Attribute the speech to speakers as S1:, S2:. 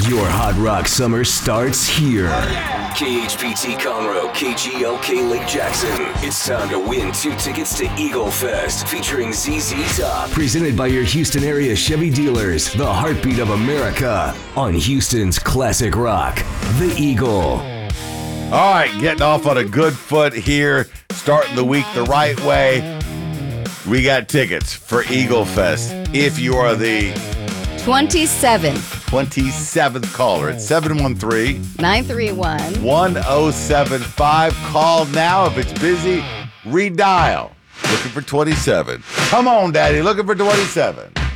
S1: Your Hot Rock summer starts here.
S2: KHPT Conroe, KGLK Lake Jackson. It's time to win 2 tickets to Eagle Fest featuring ZZ Top.
S1: Presented by your Houston area Chevy dealers, the heartbeat of America, on Houston's classic rock, The Eagle.
S3: All right, getting off on a good foot here, starting the week the right way. We got tickets for Eagle Fest. If you are the 27th caller at 713-931-1075. Call now. If it's busy, redial. Looking for 27. Come on, Daddy. Looking for 27.